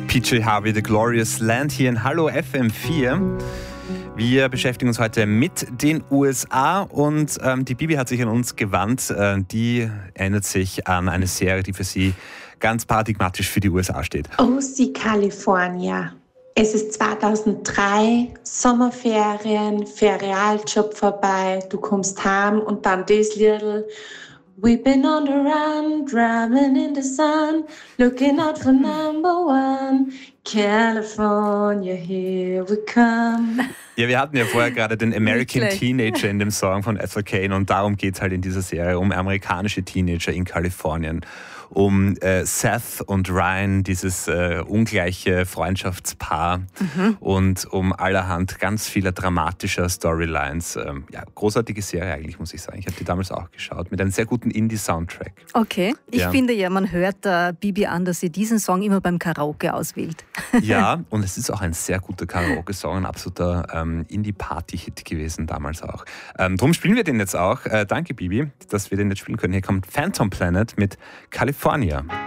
PJ Harvey, The Glorious Land hier in Hallo FM4. Wir beschäftigen uns heute mit den USA und die Bibi hat sich an uns gewandt. Die erinnert sich an eine Serie, die für sie ganz paradigmatisch für die USA steht. OC California. Es ist 2003, Sommerferien, Ferialjob vorbei, du kommst heim und dann das Liedl. We've been on the run, driving in the sun, looking out for number one. California, here we come. Ja, wir hatten ja vorher gerade den American Teenager in dem Song von Ethel Cain und darum geht es halt in dieser Serie, um amerikanische Teenager in Kalifornien. Um Seth und Ryan, dieses ungleiche Freundschaftspaar und um allerhand ganz viele dramatischer Storylines. Ja, großartige Serie eigentlich, muss ich sagen. Ich habe die damals auch geschaut, mit einem sehr guten Indie-Soundtrack. Okay, ich finde ja, man hört Bibi an, dass sie diesen Song immer beim Karaoke auswählt. Ja, und es ist auch ein sehr guter Karaoke-Song, ein absoluter Indie-Party-Hit gewesen damals auch. Drum spielen wir den jetzt auch. Danke, Bibi, dass wir den jetzt spielen können. Hier kommt Phantom Planet mit California.